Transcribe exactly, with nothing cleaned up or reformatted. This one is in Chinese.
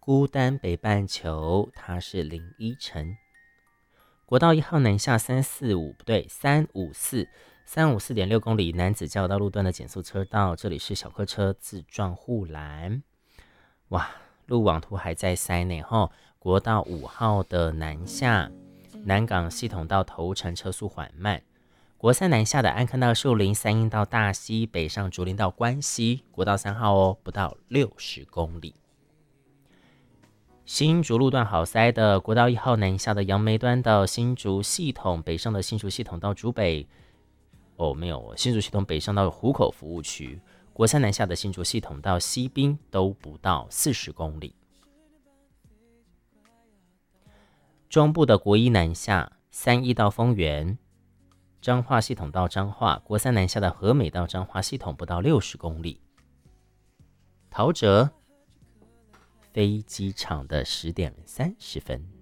孤单北半球，它是林依晨。国道一号南下三四五不对三五四三五四点六公里，男子交流道路段的减速车道，这里是小客车自撞护栏。哇，路网图还在塞内哈。国道五号的南下，南港系统道头城车速缓慢。国三南下的安坑到树林，三鹰到大溪，北上竹林到关西，国道三号哦，不到六十公里。新竹路段好塞的，国道一号南下的杨梅端到新竹系统，北上的新竹系统到竹北，哦没有，新竹系统北上到湖口服务区，国三南下的新竹系统到西滨都不到四十公里。中部的国一南下，三一到丰原，彰化系统到彰化，国三南下的和美到彰化系统不到六十公里。陶喆飞机场的十点三十分。